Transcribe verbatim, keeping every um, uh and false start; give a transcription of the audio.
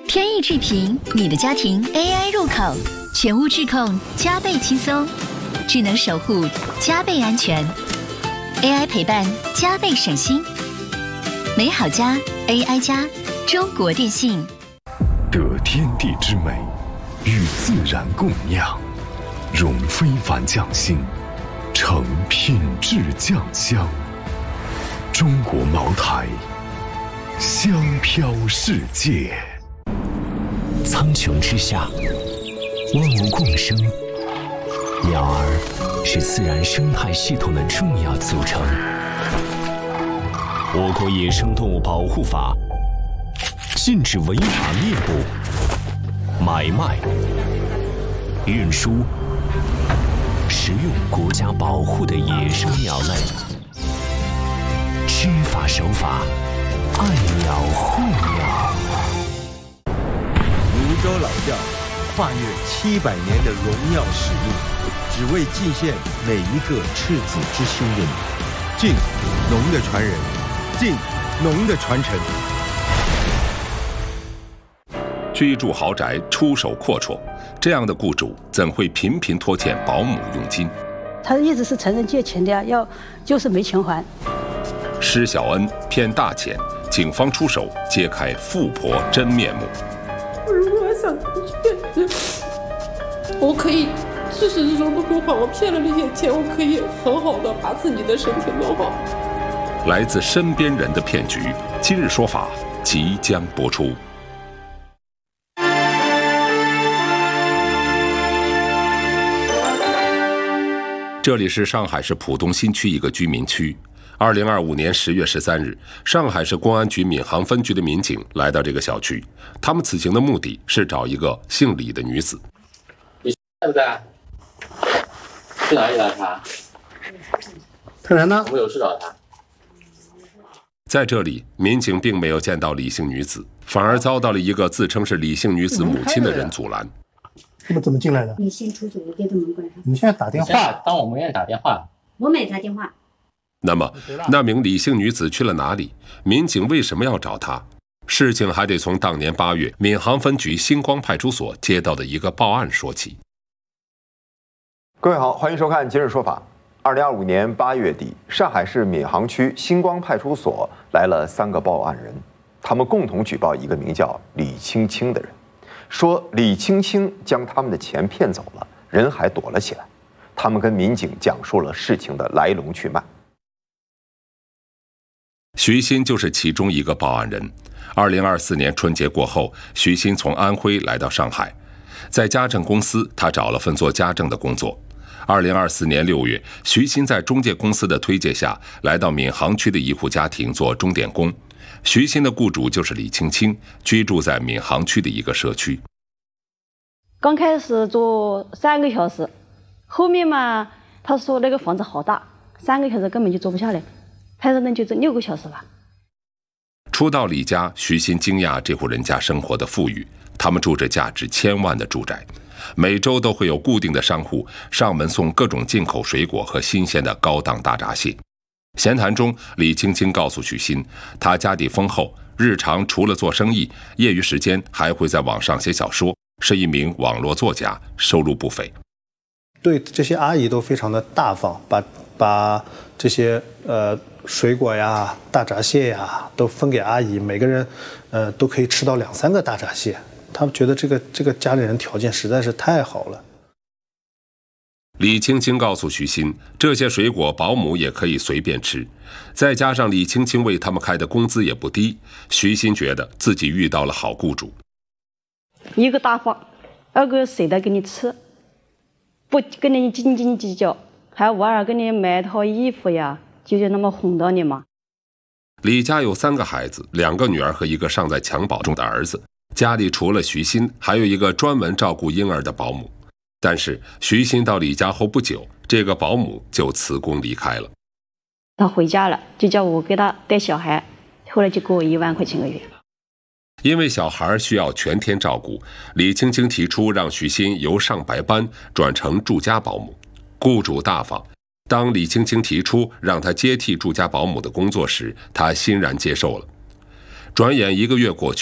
天意智评，你的家庭 A I 入口，全屋智控，加倍轻松，智能守护，加倍安全 ，A I 陪伴，加倍省心。美好家 A I 加，中国电信。 得天地之美，与自然共酿，融非凡匠心，成品质酱香。中国茅台，香飘世界。 苍穹之下，万物共生，鸟儿是自然生态系统的重要组成。我国野生动物保护法禁止违法猎捕、买卖、运输、食用国家保护的野生鸟类。知法守法，爱鸟护鸟。 泸州老窖跨越七百年的荣耀使命，只为祭献每一个赤子之心的你。敬农的传人，敬农的传承。 居住豪宅，出手阔绰，这样的雇主怎会频频拖欠保姆佣金？ 他一直是承认借钱的呀，要就是没钱还。 施小恩骗大钱，警方出手揭开富婆真面目。 如果我想骗，我可以自始至终都不还。我骗了这些钱，我可以很好的把自己的身体弄好。 来自身边人的骗局，今日说法即将播出。这里是上海市浦东新区一个居民区。二零二五年十月十三日，上海市公安局闵行分局的民警来到这个小区，他们此行的目的是找一个姓李的女子。 你在不在？去哪里了他？ 他人呢？ 我有事找他。 在这里，民警并没有见到李姓女子，反而遭到了一个自称是李姓女子母亲的人阻拦。 他们怎么进来的？ 你先出去，我给他们关上。 你现在打电话， 当我们愿意打电话。 我没打电话。 那么，那名李姓女子去了哪里？民警为什么要找她？事情还得从当年八月，闵行分局星光派出所接到的一个报案说起。 各位好，欢迎收看《今日说法》。二零二五年八月底，上海市闵行区星光派出所来了三个报案人，他们共同举报一个名叫李青青的人，说李青青将他们的钱骗走了，人还躲了起来。他们跟民警讲述了事情的来龙去脉。 徐鑫就是其中一个报案人。二零二四年春节过后，徐鑫从安徽来到上海，在家政公司，他找了份做家政的工作。二零二四年六月，徐鑫在中介公司的推荐下，来到闵行区的一户家庭做钟点工。徐鑫的雇主就是李青青，居住在闵行区的一个社区。 刚开始做三个小时，后面嘛，他说那个房子好大，三个小时根本就做不下来。派上能就这六个小时吧。 初到李家，徐鑫惊讶这户人家生活的富裕，他们住着价值千万的住宅，每周都会有固定的商户上门送各种进口水果和新鲜的高档大闸蟹。闲谈中，李青青告诉徐鑫，他家底丰厚，日常除了做生意，业余时间还会在网上写小说，是一名网络作家，收入不菲。 对这些阿姨都非常的大方，把把这些呃水果呀、大闸蟹呀都分给阿姨，每个人呃都可以吃到两三个大闸蟹。他们觉得这个这个家里人条件实在是太好了。 李青青告诉徐鑫，这些水果保姆也可以随便吃，再加上李青青为他们开的工资也不低，徐鑫觉得自己遇到了好雇主。 一个大方，二个舍得给你吃，不跟你斤斤计较，还偶尔给你买套衣服呀，就就那么哄到你吗？ 李家有三个孩子，两个女儿和一个尚在襁褓中的儿子，家里除了徐鑫，还有一个专门照顾婴儿的保姆。但是徐鑫到李家后不久，这个保姆就辞工离开了。 他回家了，就叫我给他带小孩，后来就给我一万块钱个月。 因为小孩需要全天照顾，李青青提出让徐鑫由上白班转成住家保姆。雇主大方，当李青青提出让他接替住家保姆的工作时，他欣然接受了。转眼一个月过去，